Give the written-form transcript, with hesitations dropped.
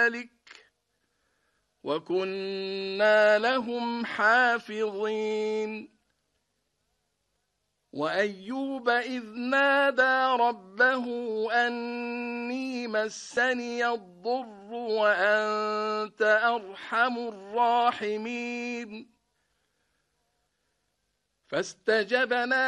ذلك وكنا لهم حافظين. وأيوب إذ نادى ربه أني مسني الضر وأنت أرحم الراحمين فاستجبنا